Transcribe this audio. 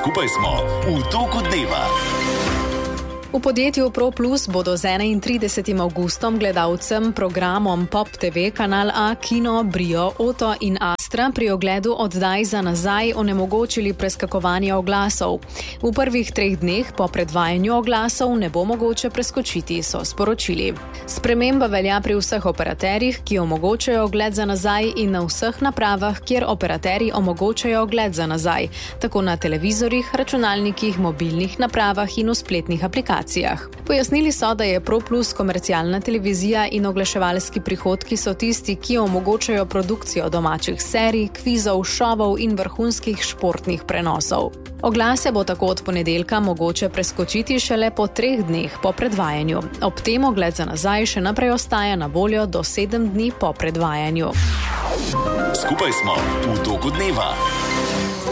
Skupaj smo v toku dneva. V podjetju ProPlus bodo z 31. avgustom gledalcem programom Pop TV, Kanal A, Kino, Brio, Oto in Astra pri ogledu oddaj za nazaj onemogočili preskakovanje oglasov. V prvih 3 dneh po predvajanju oglasov ne bo mogoče preskočiti, so sporočili. Sprememba velja pri vseh operaterjih, ki omogočajo ogled za nazaj in na vseh napravah, kjer operaterji omogočajo ogled za nazaj, tako na televizorjih, računalnikih, mobilnih napravah in v spletnih aplikacijah. Pojasnili so, da je ProPlus komercialna televizija in oglaševalski prihodki so tisti, ki omogočajo produkcijo domačih serij, kvizov, šovov in vrhunskih športnih prenosov. Oglase bo tako od ponedeljka mogoče preskočiti šele po 3 dneh po predvajanju. Ob tem ogled za nazaj še naprej ostaja na voljo do 7 dni po predvajanju. Skupaj smo v toku dneva.